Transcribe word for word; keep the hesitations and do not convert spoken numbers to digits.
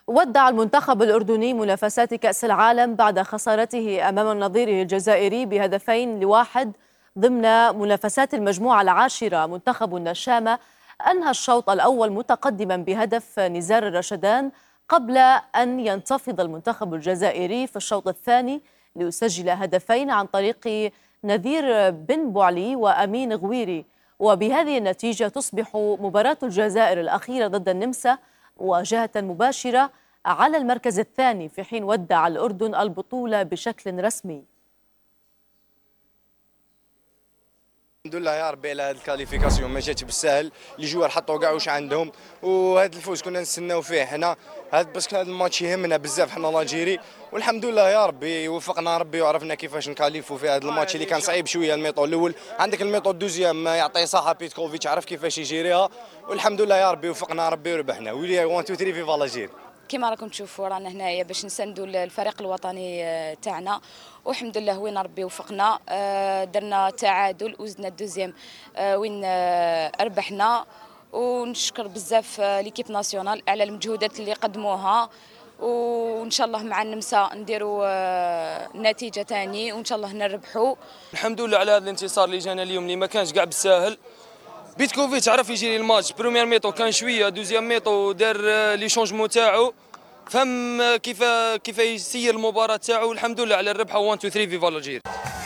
ودع المنتخب الأردني منافسات كأس العالم بعد خسارته أمام نظيره الجزائري بهدفين لواحد ضمن منافسات المجموعة العاشرة. منتخب النشامة أنهى الشوط الأول متقدما بهدف نزار الرشدان قبل أن ينتفض المنتخب الجزائري في الشوط الثاني ليسجل هدفين عن طريق نذير بن بوعلي وأمين غويري، وبهذه النتيجة تصبح مباراة الجزائر الأخيرة ضد النمسا مواجهة مباشرة على المركز الثاني، في حين ودع الأردن البطولة بشكل رسمي. الحمد لله يا ربي على هذه الكاليفيكاسيون، ما جاتش بالسهل. لي جوار حطوا كاع واش عندهم، وهذا الفوز كنا نستناو فيه حنا. هذا باسكو هذا الماتش يهمنا بزاف حنا لاجيري، والحمد لله يا ربي وفقنا ربي وعرفنا كيفاش نكاليفو في هذا الماتش اللي كان صعيب شويه. الميطو الاول عندك الميطو الدوزيام ما يعطي صحه، بيتكوفيتش عرف كيفاش يجيريها، والحمد لله يا ربي وفقنا ربي وربحنا. ويلي واحد اثنين ثلاثة فيفا لاجيري. كما راكم تشوفوا رانا هنايا باش نساندوا الفريق الوطني تاعنا، والحمد لله وين ربي وفقنا. درنا تعادل وزدنا الدوزيام وين ربحنا، ونشكر بزاف ليكيب ناسيونال على المجهودات اللي قدموها، وان شاء الله مع النمسا نديروا نتيجه ثاني وان شاء الله نربحوا. الحمد لله على هذا الانتصار اللي جانا اليوم اللي ما كانش كاع بالساهل. بيتكوفيتش عرف يجيري الماتش، بروميير ميطو كان شويه، دوزيام ميطو دار لي شونجمون تاعو، فهم كيف كيف يسير المباراه تاعو. الحمد لله على الربحه واحد اثنين ثلاثة فيفا لاجيري.